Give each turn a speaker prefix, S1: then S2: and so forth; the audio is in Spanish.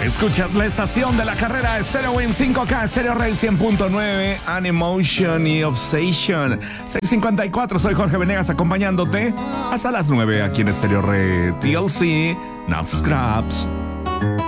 S1: Escuchas la estación de la carrera de Stereo Win 5K, Stereo Rey 100.9, Animation y Obsession. 6:54, soy Jorge Venegas acompañándote hasta las 9 aquí en Stereo Rey. TLC, Not Scraps.